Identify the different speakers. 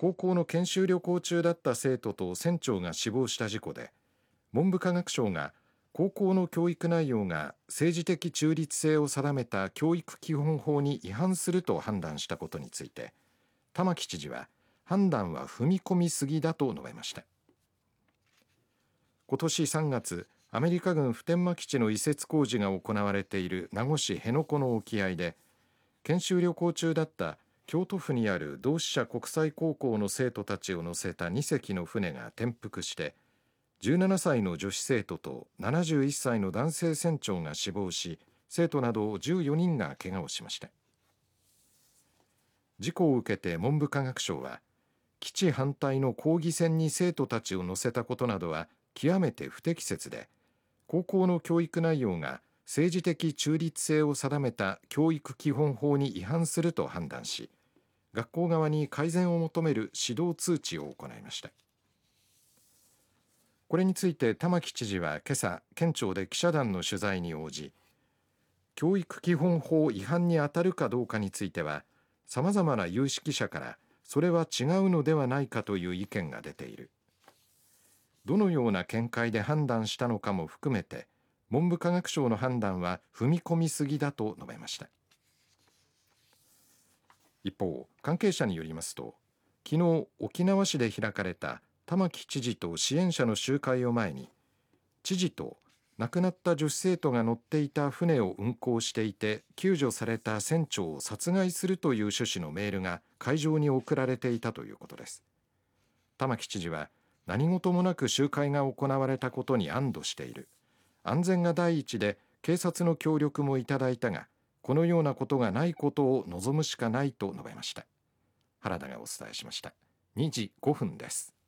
Speaker 1: 高校の研修旅行中だった生徒と船長が死亡した事故で、文部科学省が高校の教育内容が政治的中立性を定めた教育基本法に違反すると判断したことについて、玉城知事は判断は踏み込みすぎだと述べました。今年3月、アメリカ軍普天間基地の移設工事が行われている名護市辺野古の沖合で、研修旅行中だった京都府にある同志社国際高校の生徒たちを乗せた2隻の船が転覆して、17歳の女子生徒と71歳の男性船長が死亡し、生徒など14人が怪我をしました。事故を受けて文部科学省は、基地反対の抗議船に生徒たちを乗せたことなどは極めて不適切で、高校の教育内容が政治的中立性を定めた教育基本法に違反すると判断し、学校側に改善を求める指導通知を行いました。これについて玉城知事は今朝、県庁で記者団の取材に応じ、教育基本法違反に当たるかどうかについては、様々な有識者からそれは違うのではないかという意見が出ている。どのような見解で判断したのかも含めて、文部科学省の判断は踏み込みすぎだと述べました。一方、関係者によりますと、昨日沖縄市で開かれた玉城知事と支援者の集会を前に、知事と亡くなった女子生徒が乗っていた船を運航していて救助された船長を殺害するという趣旨のメールが会場に送られていたということです。玉城知事は、何事もなく集会が行われたことに安堵している。安全が第一で警察の協力もいただいたが、このようなことがないことを望むしかないと述べました。原田がお伝えしました。2時5分です。